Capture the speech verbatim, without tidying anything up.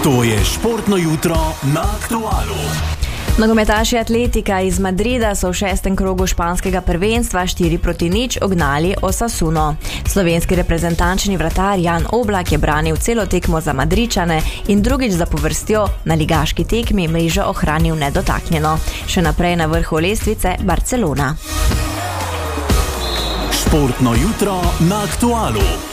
To je športno jutro na Aktualu. Nogometaši Atletika iz Madrida so v šestem krogu španskega prvenstva štiri proti nič ognali Osasuno. Slovenski reprezentančni vratar Jan Oblak je branil celo tekmo za Madričane in drugič zapovrstjo na ligaški tekmi mrežo ohranil nedotaknjeno. Še naprej na vrhu lestvice Barcelona. Športno jutro na Aktualu.